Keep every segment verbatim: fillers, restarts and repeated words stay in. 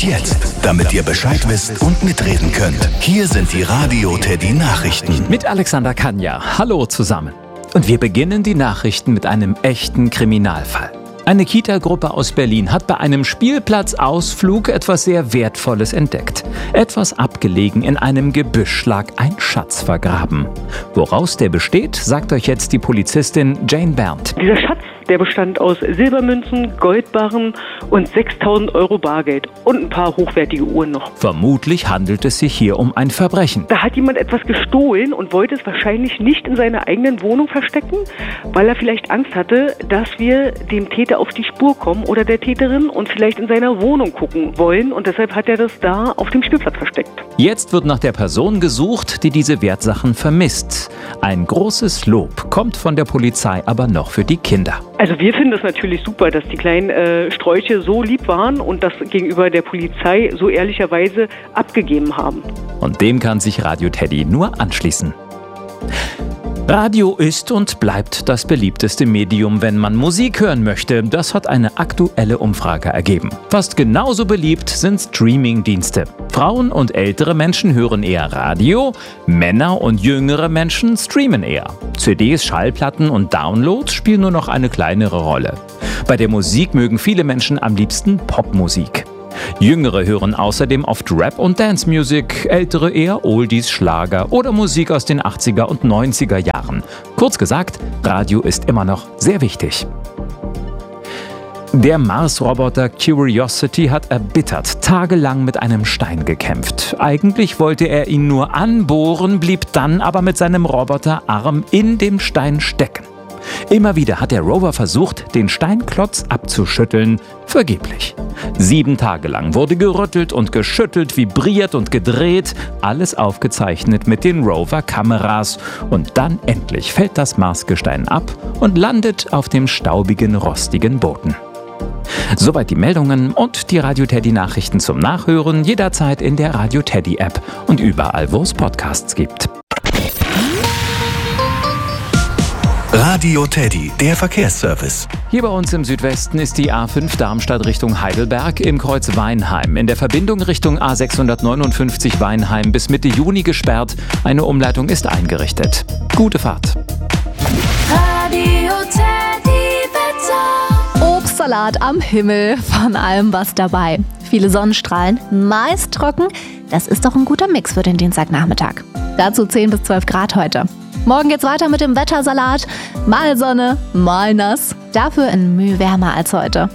jetzt, damit ihr Bescheid wisst und mitreden könnt. Hier sind die Radio Teddy Nachrichten. Mit Alexander Kanja. Hallo zusammen. Und wir beginnen die Nachrichten mit einem echten Kriminalfall. Eine Kita-Gruppe aus Berlin hat bei einem Spielplatzausflug etwas sehr Wertvolles entdeckt. Etwas abgelegen in einem Gebüsch lag ein Schatz vergraben. Woraus der besteht, sagt euch jetzt die Polizistin Jane Berndt. Dieser Schatz, der bestand aus Silbermünzen, Goldbarren und sechstausend Euro Bargeld und ein paar hochwertige Uhren noch. Vermutlich handelt es sich hier um ein Verbrechen. Da hat jemand etwas gestohlen und wollte es wahrscheinlich nicht in seiner eigenen Wohnung verstecken, weil er vielleicht Angst hatte, dass wir dem Täter auf die Spur kommen oder der Täterin und vielleicht in seiner Wohnung gucken wollen. Und deshalb hat er das da auf dem Spielplatz versteckt. Jetzt wird nach der Person gesucht, die diese Wertsachen vermisst. Ein großes Lob kommt von der Polizei aber noch für die Kinder. Also wir finden es natürlich super, dass die kleinen äh, Sträuche so lieb waren und das gegenüber der Polizei so ehrlicherweise abgegeben haben. Und dem kann sich Radio Teddy nur anschließen. Radio ist und bleibt das beliebteste Medium, wenn man Musik hören möchte. Das hat eine aktuelle Umfrage ergeben. Fast genauso beliebt sind Streaming-Dienste. Frauen und ältere Menschen hören eher Radio, Männer und jüngere Menschen streamen eher. C Ds, Schallplatten und Downloads spielen nur noch eine kleinere Rolle. Bei der Musik mögen viele Menschen am liebsten Popmusik. Jüngere hören außerdem oft Rap und Dance Music, ältere eher Oldies, Schlager oder Musik aus den achtziger und neunziger Jahren. Kurz gesagt, Radio ist immer noch sehr wichtig. Der Mars-Roboter Curiosity hat erbittert tagelang mit einem Stein gekämpft. Eigentlich wollte er ihn nur anbohren, blieb dann aber mit seinem Roboterarm in dem Stein stecken. Immer wieder hat der Rover versucht, den Steinklotz abzuschütteln. Vergeblich. Sieben Tage lang wurde gerüttelt und geschüttelt, vibriert und gedreht. Alles aufgezeichnet mit den Rover-Kameras. Und dann endlich fällt das Marsgestein ab und landet auf dem staubigen, rostigen Boden. Soweit die Meldungen und die Radio Teddy Nachrichten zum Nachhören jederzeit in der Radio Teddy App und überall, wo es Podcasts gibt. Radio Teddy, der Verkehrsservice. Hier bei uns im Südwesten ist die A fünf Darmstadt Richtung Heidelberg im Kreuz Weinheim. In der Verbindung Richtung A sechshundertneunundfünfzig Weinheim bis Mitte Juni gesperrt. Eine Umleitung ist eingerichtet. Gute Fahrt. Radio Teddy Wetter. Obstsalat am Himmel, von allem was dabei. Viele Sonnenstrahlen, meist trocken. Das ist doch ein guter Mix für den Dienstagnachmittag. Dazu zehn bis zwölf Grad heute. Morgen geht's weiter mit dem Wettersalat. Mal Sonne, mal nass. Dafür in Mühe wärmer als heute.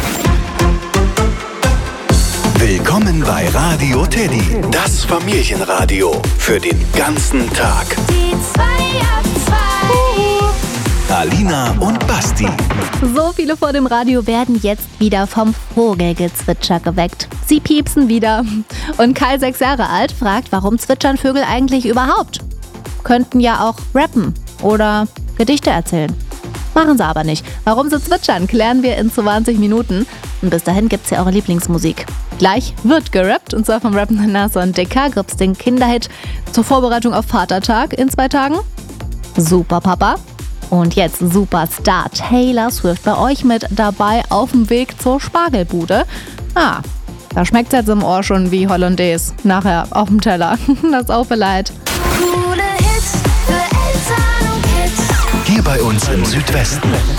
Willkommen bei Radio Teddy, das Familienradio für den ganzen Tag. Die zwei ab zwei. Alina und Basti. So viele vor dem Radio werden jetzt wieder vom Vogelgezwitscher geweckt. Sie piepsen wieder. Und Kai, sechs Jahre alt, fragt, warum zwitschern Vögel eigentlich überhaupt? Könnten ja auch rappen oder Gedichte erzählen. Machen sie aber nicht. Warum sie zwitschern, klären wir in zwanzig Minuten. Und bis dahin gibt's ja eure Lieblingsmusik. Gleich wird gerappt, und zwar vom rappenden Nason Dicker. Gibt's den Kinderhit zur Vorbereitung auf Vatertag in zwei Tagen. Super Papa. Und jetzt Superstar Taylor Swift bei euch mit dabei auf dem Weg zur Spargelbude. Ah, da schmeckt's jetzt im Ohr schon wie Hollandaise. Nachher auf dem Teller. Das auch leid. Hier bei uns im Südwesten.